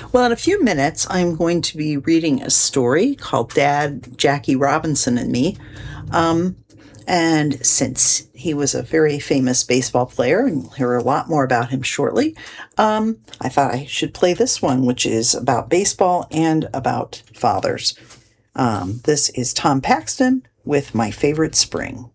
Well, in a few minutes, I'm going to be reading a story called Dad, Jackie Robinson, and Me. Um, and since he was a very famous baseball player, and you'll hear a lot more about him shortly, I thought I should play this one, which is about baseball and about fathers. This is Tom Paxton with My Favorite Spring.